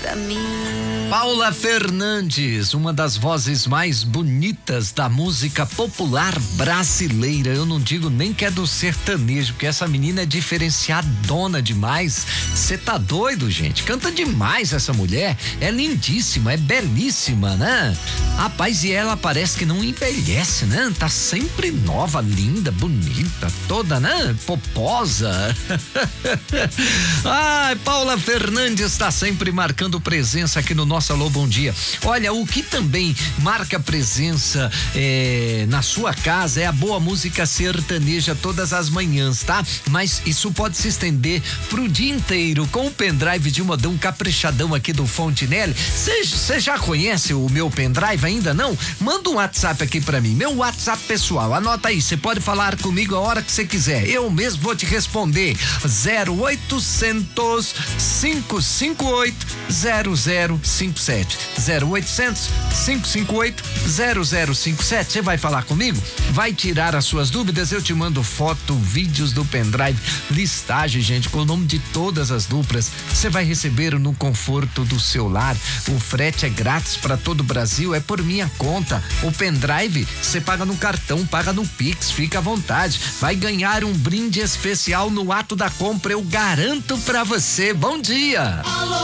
pra mim. Paula Fernandes, uma das vozes mais bonitas da música popular brasileira. Eu não digo nem que é do sertanejo, porque essa menina é diferenciadona demais. Você tá doido, gente? Canta demais essa mulher. É lindíssima, é belíssima, né? Rapaz, e ela parece que não envelhece, né? Tá sempre nova, linda, bonita, toda, né? Poposa. Ai, Paula Fernandes tá sempre marcando presença aqui no nosso Alô Bom Dia. Olha, o que também marca presença na sua casa é a boa música sertaneja todas as manhãs, tá? Mas isso pode se estender pro dia inteiro com o pendrive de modão caprichadão aqui do Fontinelli. Você já conhece o meu pendrive ainda não? Manda um WhatsApp aqui pra mim, meu WhatsApp pessoal, anota aí, você pode falar comigo a hora que você quiser, eu mesmo vou te responder. 0800 558 0057 0800 558 0057. Você vai falar comigo? Vai tirar as suas dúvidas? Eu te mando foto, vídeos do pendrive, listagem, gente, com o nome de todas as duplas. Você vai receber no conforto do seu lar. O frete é grátis para todo o Brasil, é por minha conta. O pendrive você paga no cartão, paga no Pix, fica à vontade. Vai ganhar um brinde especial no ato da compra, eu garanto pra você. Bom dia! Alô!